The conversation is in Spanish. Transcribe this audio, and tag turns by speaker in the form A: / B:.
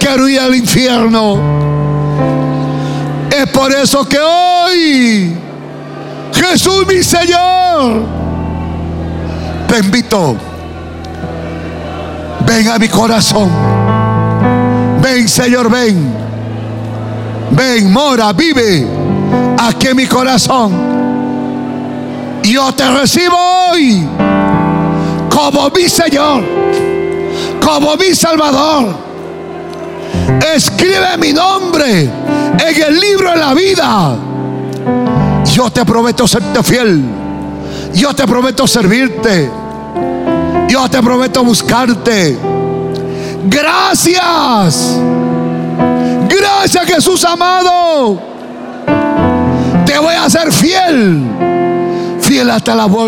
A: quiero ir al infierno. Es por eso que hoy, Jesús mi Señor, te invito. Ven a mi corazón. Ven, Señor, ven. Ven, mora, vive aquí en mi corazón. Yo te recibo hoy como mi Señor, como mi Salvador. Escribe mi nombre en el libro de la vida. Yo te prometo serte fiel. Yo te prometo servirte. Yo te prometo buscarte. Gracias. Gracias, Jesús amado. Te voy a ser fiel. Fiel hasta la muerte.